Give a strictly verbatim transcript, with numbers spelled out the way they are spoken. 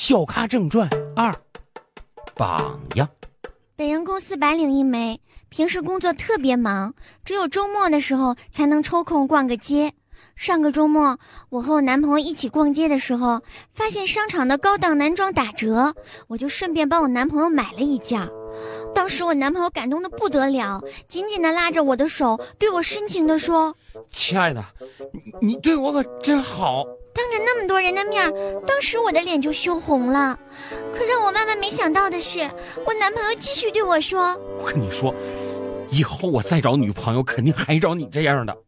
笑咖正传二，榜样。 本人公司白领一枚，平时工作特别忙，只有周末的时候才能抽空逛个街。上个周末，我和我男朋友一起逛街的时候，发现商场的高档男装打折，我就顺便帮我男朋友买了一件。当时我男朋友感动得不得了，紧紧地拉着我的手，对我深情地说： 亲爱的，你你对我可真好。 当着那么多人的面，当时我的脸就羞红了。可让我万万没想到的是，我男朋友继续对我说： 我跟你说，以后我再找女朋友肯定还找你这样的。